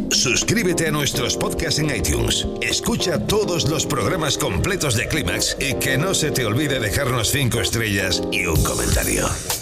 Suscríbete a nuestros podcasts en iTunes. Escucha todos los programas completos de Clímax y que no se te olvide dejarnos 5 estrellas y un comentario.